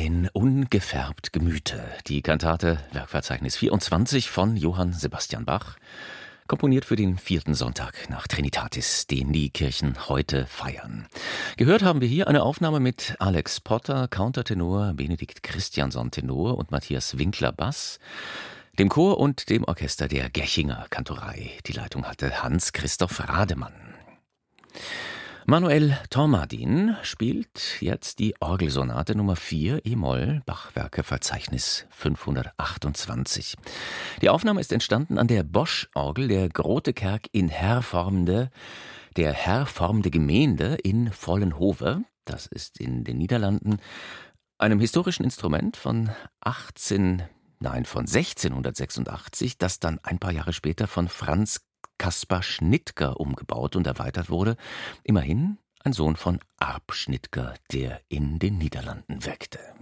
Ein ungefärbt Gemüte. Die Kantate Werkverzeichnis 24 von Johann Sebastian Bach, komponiert für den 4. Sonntag nach Trinitatis, den die Kirchen heute feiern. Gehört haben wir hier eine Aufnahme mit Alex Potter, Countertenor, Benedikt Christiansson Tenor und Matthias Winkler Bass, dem Chor und dem Orchester der Gechinger Kantorei. Die Leitung hatte Hans-Christoph Rademann. Manuel Tormadin spielt jetzt die Orgelsonate Nummer 4 E-Moll, Bachwerkeverzeichnis 528. Die Aufnahme ist entstanden an der Bosch-Orgel der Grotekerk in hervormde Gemeende in Vollenhove. Das ist in den Niederlanden, einem historischen Instrument von 1686, das dann ein paar Jahre später von Franz Kaspar Schnittger umgebaut und erweitert wurde. Immerhin ein Sohn von Arp Schnittger, der in den Niederlanden wirkte.